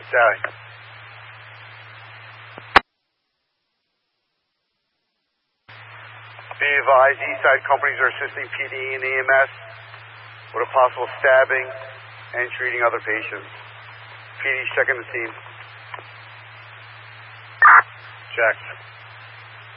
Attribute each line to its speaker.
Speaker 1: Sally. Be advised, Eastside companies are assisting PD and EMS with a possible stabbing and treating other patients. PD's checking the scene. Check.